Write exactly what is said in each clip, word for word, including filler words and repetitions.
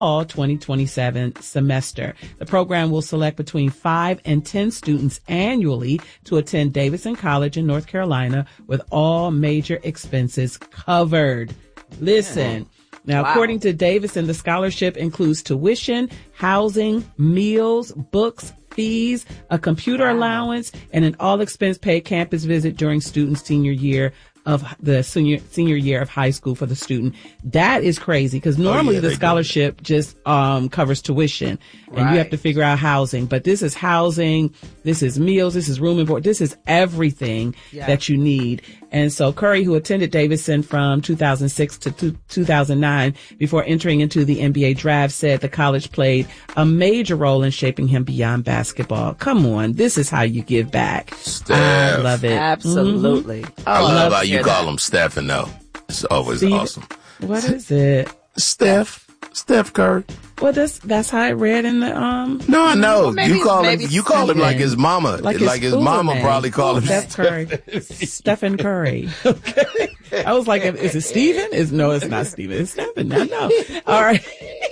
fall twenty twenty-seven semester. The program will select between five and ten students annually to attend Davidson College in North Carolina with all major expenses covered. Listen. Now, wow. According to Davidson, the scholarship includes tuition, housing, meals, books, fees, a computer wow. allowance, and an all-expense paid campus visit during students' senior year of the senior senior year of high school for the student. That is crazy because normally oh, yeah, the scholarship just um covers tuition and right. you have to figure out housing. But this is housing, this is meals, this is room and board, this is everything yeah. that you need. And so Curry, who attended Davidson from two thousand six to two thousand nine before entering into the N B A draft, said the college played a major role in shaping him beyond basketball. Come on, this is how you give back. Steph. I love it. Absolutely. Mm-hmm. I love, love how you call that. him Stephen, though. It's always Steve, awesome. What is it? Steph. Steph Curry. Well, that's that's how it read in the um. No, I know. Well, maybe, you call him. You call him like his mama. Like his, like his mama name. probably called him Steph Curry. Stephen Curry. Okay. I was like, is it Stephen? Is no, it's not Stephen. It's Stephen. I know. All right.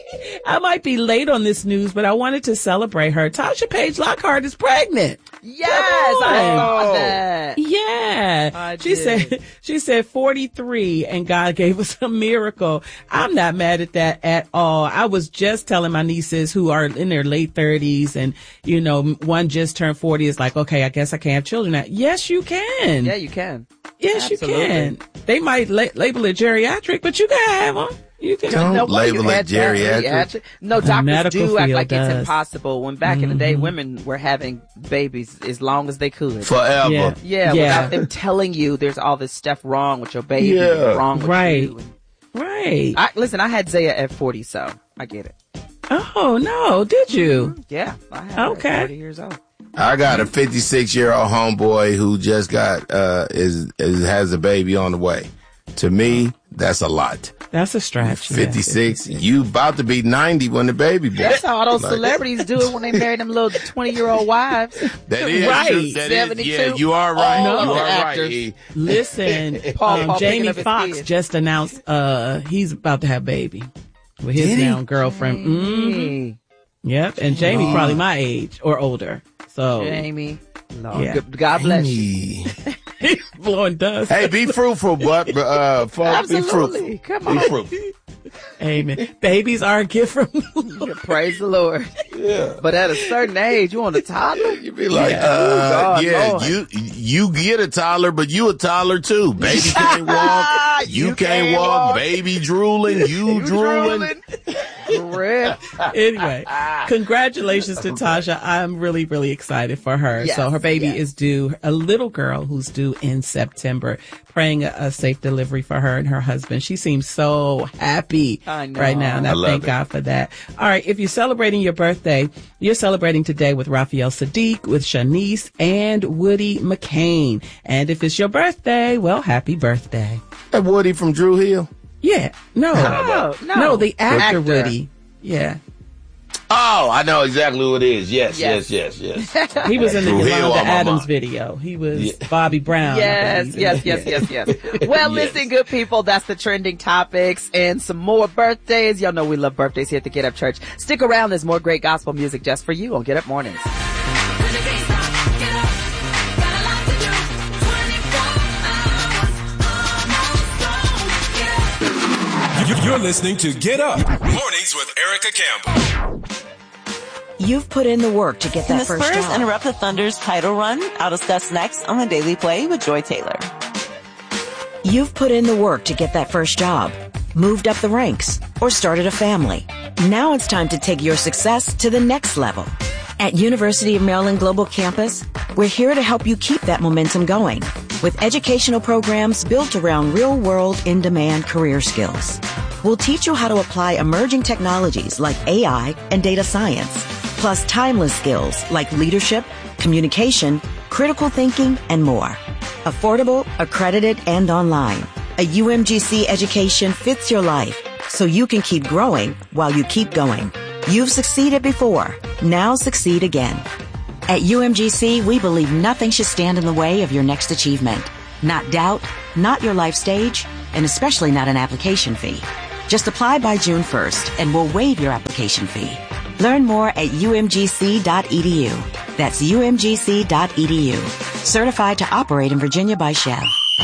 I might be late on this news, but I wanted to celebrate her. Tasha Page Lockhart is pregnant. Yes, I saw that. Yeah. I she did. said, she said forty-three and God gave us a miracle. I'm not mad at that at all. I was just telling my nieces who are in their late thirties and, you know, one just turned forty is like, okay, I guess I can't have children now. Yes, you can. Yeah, you can. Yes, Absolutely. you can. They might la- label it geriatric, but you can have them. You can. Don't no, label it geriatric. No, doctors do act like does. it's impossible. When back mm-hmm. in the day, women were having babies as long as they could. Forever. Yeah, yeah, yeah. without them telling you there's all this stuff wrong with your baby, Yeah. wrong with right. you. Right. I, listen, I had Zaya at forty, so I get it. Oh, no. Did you? Mm-hmm. Yeah. I had her Okay. at forty years old. I got a fifty-six year old homeboy who just got uh is, is has a baby on the way. To me, that's a lot. That's a stretch. fifty-six. Yeah. You about to be ninety when the baby born. That's how all those Like, celebrities do it when they marry them little twenty year old wives. That is Right. true. That is, seventy-two. yeah, you are right. All you of are the right. actors. He- Listen, Paul- um, Paul picking Jamie up his Foxx kids. just announced uh he's about to have a baby with his Did he? now girlfriend. Mm-hmm. Yep, and Jamie Wow. probably my age or older. So Jamie. Lord. Yeah. Good- God bless you. Hey. he's blowing dust. Hey, be fruitful, but uh, folks, be fruitful. Absolutely. Come on. Be fruitful. Amen. Babies are a gift from the Lord. Praise the Lord. Yeah. But at a certain age, you want a toddler? You be like, Yeah. uh, Oh, God, yeah, Lord. you you get a toddler, but you a toddler too. Baby can't walk. You, You can't, can't walk. walk. Baby drooling. You, You drooling. Rip. Anyway, congratulations to Tasha. I'm really, really excited for her. Yes, so her baby yes. is due, a little girl who's due in September. Praying a, a safe delivery for her and her husband. She seems so happy I know. right now, and I, I love thank it. God for that. All right, if you're celebrating your birthday, you're celebrating today with Raphael Sadiq, with Shanice, and Woody McCain. And if it's your birthday, well, happy birthday. That Woody from Drew Hill. Yeah, no, No, no. no, the actor, Actor. Woody. Yeah. Oh, I know exactly who it is. Yes, Yes. yes, yes, yes. He was in the Drew Hill Yolanda on my Adams mind. video. He was Yeah. Bobby Brown. I Yes, believe. yes, yes, yes, yes. Well, Yes. listen, good people, that's the trending topics and some more birthdays. Y'all know we love birthdays here at the Get Up Church. Stick around. There's more great gospel music just for you on Get Up Mornings. You're listening to Get Up Mornings with Erica Campbell. You've put in the work to get Can that the first Spurs job. interrupt the Thunder's title run? Out of steps next on the Daily Play with Joy Taylor. You've put in the work to get that first job, moved up the ranks, or started a family. Now it's time to take your success to the next level. At University of Maryland Global Campus, we're here to help you keep that momentum going with educational programs built around real-world, in-demand career skills. We'll teach you how to apply emerging technologies like A I and data science, plus timeless skills like leadership, communication, critical thinking, and more. Affordable, accredited, and online. A U M G C education fits your life so you can keep growing while you keep going. You've succeeded before. Now succeed again. At U M G C, we believe nothing should stand in the way of your next achievement. Not doubt, not your life stage, and especially not an application fee. Just apply by June first and we'll waive your application fee. Learn more at U M G C dot E D U. That's U M G C dot E D U. Certified to operate in Virginia by Shell.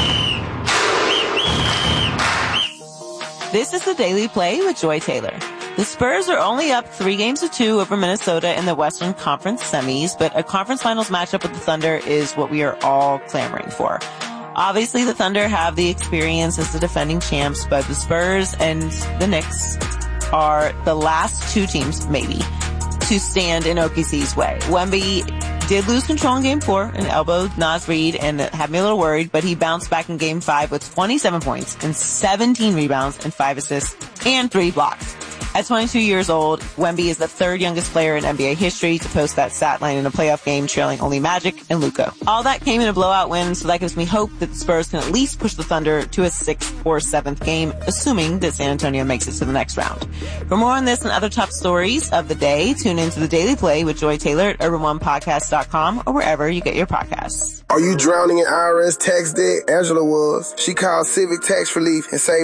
This is the Daily Play with Joy Taylor. The Spurs are only up three games to two over Minnesota in the Western Conference semis, but a conference finals matchup with the Thunder is what we are all clamoring for. Obviously, the Thunder have the experience as the defending champs, but the Spurs and the Knicks are the last two teams, maybe, to stand in O K C's way. Wemby did lose control in game four and elbowed Naz Reid and had me a little worried, but he bounced back in game five with twenty-seven points and seventeen rebounds and five assists and three blocks. At twenty-two years old, Wemby is the third youngest player in N B A history to post that stat line in a playoff game, trailing only Magic and Luka. All that came in a blowout win, so that gives me hope that the Spurs can at least push the Thunder to a sixth or seventh game, assuming that San Antonio makes it to the next round. For more on this and other top stories of the day, tune into the Daily Play with Joy Taylor at urban one podcast dot com or wherever you get your podcasts. Are you drowning in I R S tax debt? Angela was. She called Civic Tax Relief and saved